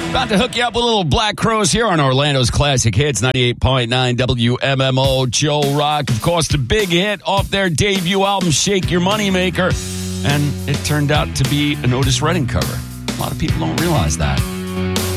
About to hook you up with a little Black Crowes here on Orlando's Classic Hits, 98.9 WMMO. Joe Rock, of course, the big hit off their debut album, Shake Your Moneymaker. And it turned out to be an Otis Redding cover. A lot of people don't realize that.